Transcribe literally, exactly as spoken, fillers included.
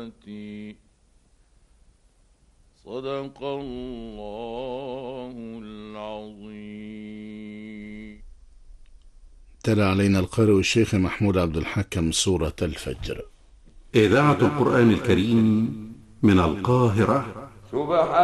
صدق الله العظيم. تلا علينا القارئ الشيخ محمود عبد الحكم سورة الفجر. إذاعة القرآن الكريم من القاهرة. سبحان